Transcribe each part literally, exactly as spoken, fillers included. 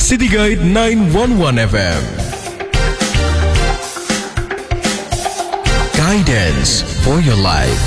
City Guide sembilan satu satu F M. Guidance for your life.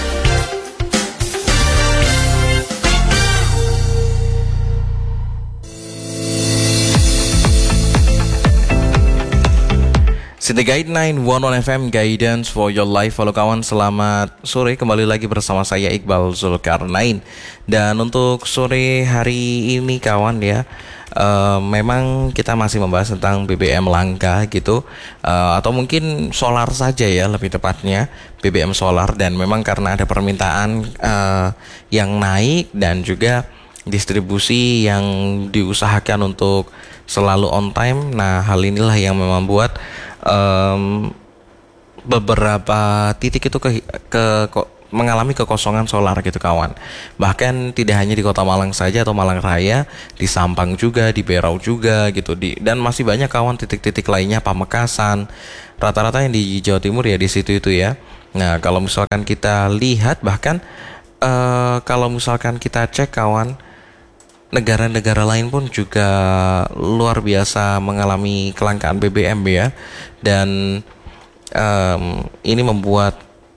City Guide sembilan satu satu F M, Guidance for your life. Halo kawan, selamat sore, kembali lagi bersama saya Iqbal Zulkarnain. Dan untuk sore hari ini kawan ya, uh, memang kita masih membahas tentang B B M langka gitu, uh, atau mungkin solar saja ya lebih tepatnya, B B M solar. Dan memang karena ada permintaan uh, yang naik dan juga distribusi yang diusahakan untuk selalu on time. Nah, hal inilah yang membuat um, beberapa titik itu ke, ke, ke mengalami kekosongan solar gitu kawan. Bahkan tidak hanya di Kota Malang saja atau Malang Raya, di Sampang juga, di Berau juga gitu, di, dan masih banyak kawan titik-titik lainnya, Pamekasan, rata-rata yang di Jawa Timur ya di situ itu ya. Nah, kalau misalkan kita lihat, bahkan uh, kalau misalkan kita cek kawan, negara-negara lain pun juga luar biasa mengalami kelangkaan B B M ya. Dan um, ini membuat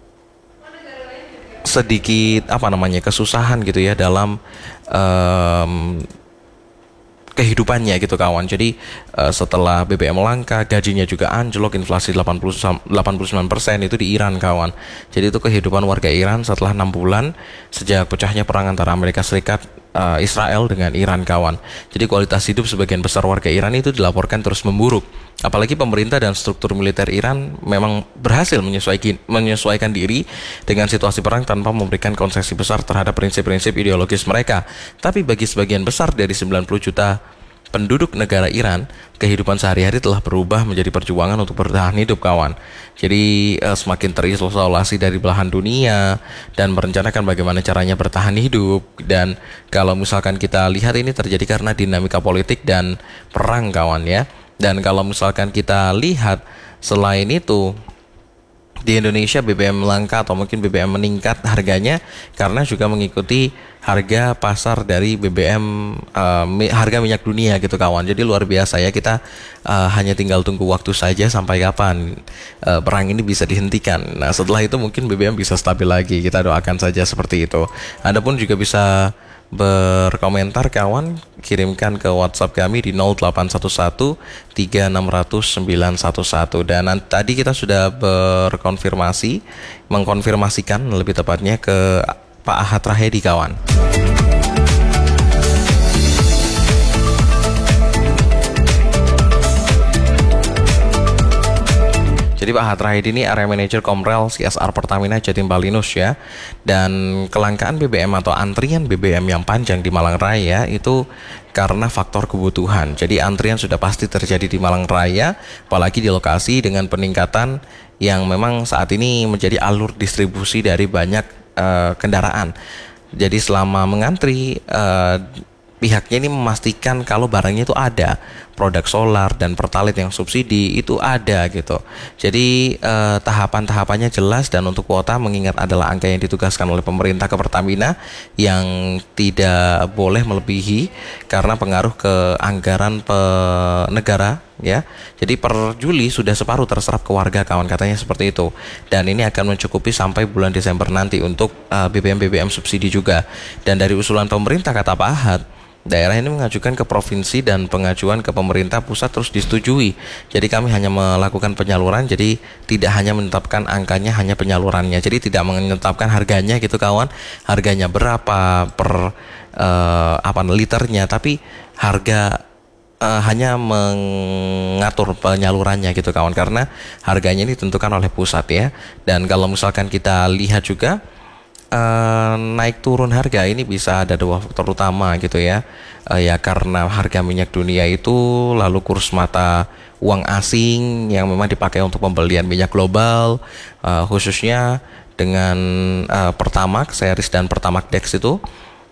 sedikit apa namanya kesusahan gitu ya dalam um, kehidupannya gitu kawan. Jadi uh, setelah B B M langka, gajinya juga anjlok, inflasi delapan puluh sembilan persen itu di Iran kawan. Jadi itu kehidupan warga Iran setelah enam bulan sejak pecahnya perang antara Amerika Serikat, uh, Israel dengan Iran kawan. Jadi kualitas hidup sebagian besar warga Iran itu dilaporkan terus memburuk. Apalagi pemerintah dan struktur militer Iran memang berhasil menyesuaikan, menyesuaikan diri dengan situasi perang tanpa memberikan konsesi besar terhadap prinsip-prinsip ideologis mereka. Tapi bagi sebagian besar dari sembilan puluh juta penduduk negara Iran, kehidupan sehari-hari telah berubah menjadi perjuangan untuk bertahan hidup kawan. Jadi eh, semakin terisolasi dari belahan dunia dan merencanakan bagaimana caranya bertahan hidup. Dan kalau misalkan kita lihat, ini terjadi karena dinamika politik dan perang kawan ya. Dan kalau misalkan kita lihat selain itu, di Indonesia B B M langka atau mungkin B B M meningkat harganya karena juga mengikuti harga pasar dari B B M, uh, harga minyak dunia gitu kawan. Jadi luar biasa ya, kita uh, hanya tinggal tunggu waktu saja sampai kapan uh, perang ini bisa dihentikan. Nah, setelah itu mungkin B B M bisa stabil lagi, kita doakan saja seperti itu. Anda pun juga bisa berkomentar kawan, kirimkan ke WhatsApp kami di nol delapan satu satu tiga enam nol nol sembilan satu satu. Dan nanti, tadi kita sudah berkonfirmasi, mengkonfirmasikan lebih tepatnya ke Pak Ahad Rahedi kawan. Jadi Pak Ahad Rahedi ini Area Manager Komrel C S R Pertamina Jatim Balinus ya. Dan kelangkaan B B M atau antrian B B M yang panjang di Malang Raya itu karena faktor kebutuhan. Jadi antrian sudah pasti terjadi di Malang Raya, apalagi di lokasi dengan peningkatan yang memang saat ini menjadi alur distribusi dari banyak uh, kendaraan. Jadi selama mengantri, uh, pihaknya ini memastikan kalau barangnya itu ada, produk solar dan pertalite yang subsidi itu ada gitu. Jadi eh, tahapan-tahapannya jelas, dan untuk kuota mengingat adalah angka yang ditugaskan oleh pemerintah ke Pertamina yang tidak boleh melebihi karena pengaruh ke anggaran pe- negara ya. Jadi per Juli sudah separuh terserap ke warga kawan, katanya seperti itu. Dan ini akan mencukupi sampai bulan Desember nanti untuk uh, B B M B B M subsidi juga. Dan dari usulan pemerintah, kata Pak Ahad, daerah ini mengajukan ke provinsi dan pengajuan ke pemerintah pusat terus disetujui. Jadi kami hanya melakukan penyaluran, jadi tidak hanya menetapkan angkanya, hanya penyalurannya. Jadi tidak menetapkan harganya gitu kawan, harganya berapa per uh, apa liternya, tapi harga uh, hanya mengatur penyalurannya gitu kawan, karena harganya ini ditentukan oleh pusat ya. Dan kalau misalkan kita lihat juga, Uh, naik turun harga ini bisa ada dua faktor utama gitu ya. Uh, ya karena harga minyak dunia itu, lalu kurs mata uang asing yang memang dipakai untuk pembelian minyak global, uh, khususnya dengan uh, Pertamax series dan Pertamax Dex itu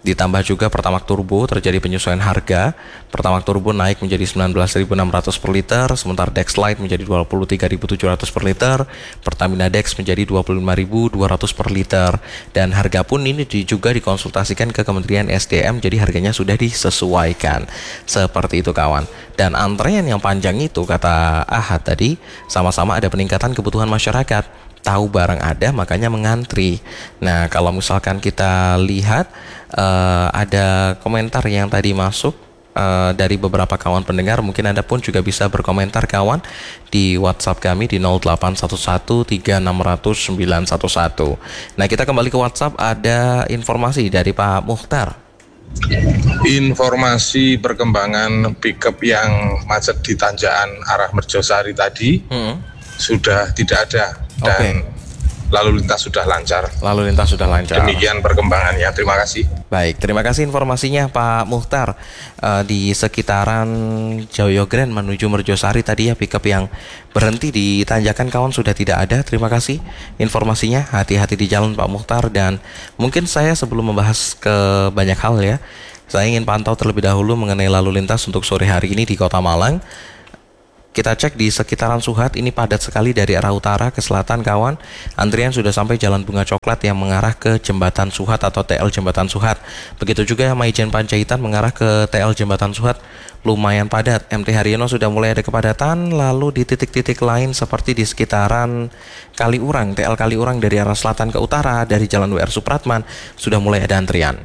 Ditambah juga Pertamax Turbo terjadi penyesuaian harga. Pertamax Turbo naik menjadi sembilan belas ribu enam ratus per liter, sementara Dex Lite menjadi dua puluh tiga ribu tujuh ratus per liter, Pertamina Dex menjadi dua puluh lima ribu dua ratus per liter. Dan harga pun ini juga dikonsultasikan ke Kementerian S D M, jadi harganya sudah disesuaikan. Seperti itu kawan. Dan antrean yang panjang itu, kata Ahad tadi, sama-sama ada peningkatan kebutuhan masyarakat. Tahu barang ada makanya mengantri. Nah, kalau misalkan kita lihat uh, ada komentar yang tadi masuk uh, dari beberapa kawan pendengar, mungkin Anda pun juga bisa berkomentar kawan di WhatsApp kami di nol delapan satu satu tiga enam nol nol sembilan satu satu. Nah, kita kembali ke WhatsApp, ada informasi dari Pak Mukhtar. Informasi perkembangan pickup yang macet di Tanjakan arah Merjosari tadi hmm. sudah tidak ada. Dan okay. lalu lintas sudah lancar. Lalu lintas sudah lancar. Demikian perkembangannya. Terima kasih. Baik, terima kasih informasinya Pak Mukhtar. Uh, di sekitaran Joyogrand menuju Merjosari tadi ya, pickup yang berhenti di tanjakan kawan sudah tidak ada. Terima kasih informasinya. Hati-hati di jalan Pak Mukhtar. Dan mungkin saya sebelum membahas ke banyak hal ya, saya ingin pantau terlebih dahulu mengenai lalu lintas untuk sore hari ini di Kota Malang. Kita cek di sekitaran Suhat, ini padat sekali dari arah utara ke selatan kawan. Antrian sudah sampai Jalan Bunga Coklat yang mengarah ke Jembatan Suhat atau T L Jembatan Suhat. Begitu juga Maijen Panjaitan mengarah ke T L Jembatan Suhat, lumayan padat. M T Haryono sudah mulai ada kepadatan. Lalu di titik-titik lain seperti di sekitaran Kaliurang, T L Kaliurang dari arah selatan ke utara, dari Jalan W R Supratman sudah mulai ada antrian.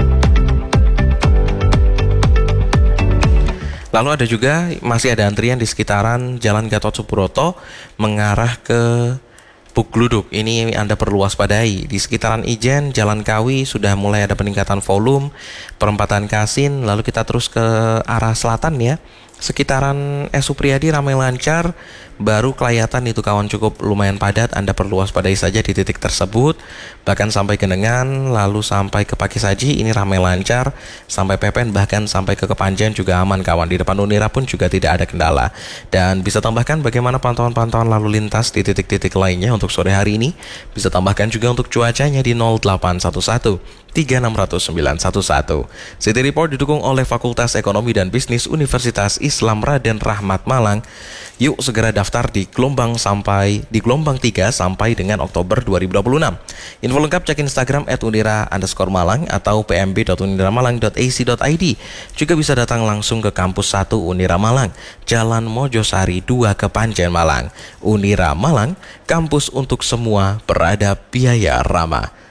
Lalu ada juga masih ada antrian di sekitaran Jalan Gatot Subroto mengarah ke Pugluduk. Ini Anda perlu waspadai. Di sekitaran Ijen, Jalan Kawi sudah mulai ada peningkatan volume, perempatan Kasin. Lalu kita terus ke arah selatan ya. Sekitaran S. Supriyadi ramai lancar, baru Kelayatan itu kawan cukup lumayan padat. Anda perlu waspadai saja di titik tersebut. Bahkan sampai Genengan, lalu sampai ke Pakisaji ini ramai lancar, sampai Pepen, bahkan sampai ke Kepanjen juga aman kawan. Di depan Unira pun juga tidak ada kendala. Dan bisa tambahkan bagaimana pantauan-pantauan lalu lintas di titik-titik lainnya untuk sore hari ini. Bisa tambahkan juga untuk cuacanya di nol delapan satu satu tiga enam nol nol sembilan satu satu. City Report didukung oleh Fakultas Ekonomi dan Bisnis Universitas Islam Raden Rahmat Malang. Yuk segera daftar di gelombang sampai di gelombang tiga sampai dengan Oktober dua ribu dua puluh enam. Info lengkap cek Instagram at unira underscore malang atau p m b dot uniramalang dot a c dot i d. Juga bisa datang langsung ke kampus satu Unira Malang, Jalan Mojosari dua Kepanjen Malang. Unira Malang, kampus untuk semua, beradab, biaya ramah.